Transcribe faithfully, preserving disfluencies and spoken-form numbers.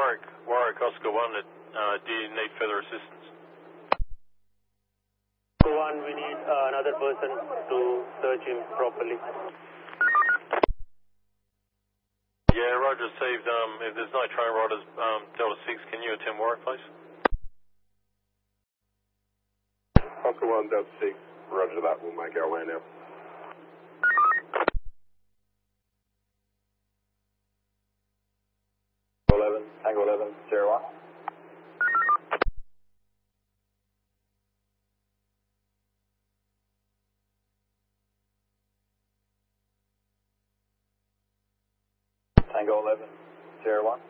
Warwick, Warwick Oscar one, uh, do you need further assistance? Oscar one, we need uh, another person to search him properly. Yeah, Roger received. Um, if there's no train riders, um, Delta six, can you attend Warwick, please? Oscar one, Delta six, Roger that, we'll make our way now. eleven, Tango eleven, zero one. Tango eleven, zero one.